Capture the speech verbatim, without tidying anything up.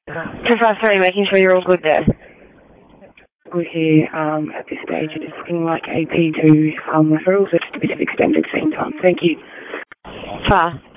Just uh, sorry, making sure you're all good there. Good here um, at this stage. It's looking like A P two um, referrals are just a bit of extended scene time. Thank you. Far.